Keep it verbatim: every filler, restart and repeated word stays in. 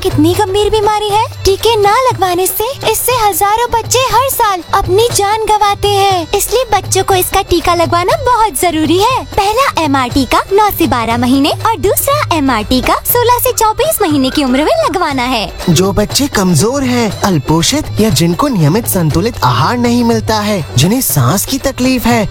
कितनी गंभीर बीमारी है। टीके न लगवाने से इससे हजारों बच्चे हर साल अपनी जान गंवाते हैं, इसलिए बच्चों को इसका टीका लगवाना बहुत जरूरी है। पहला एम आर टी का नौ से बारह महीने और दूसरा एम आर टी का सोलह से चौबीस महीने की उम्र में लगवाना है। जो बच्चे कमजोर हैं, अल्पोषित या जिनको नियमित संतुलित आहार नहीं मिलता है, जिन्हें सांस की तकलीफ है